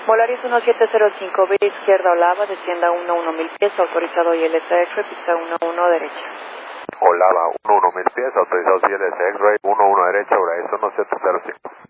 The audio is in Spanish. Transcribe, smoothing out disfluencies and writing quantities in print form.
Volaris 1705, vía izquierda Olava, descienda 11 pies, autorizado ILS X-ray, pista 11 derecha. Olava 11 pies, autorizado ILS X-ray, 11 derecha, Volaris 1705.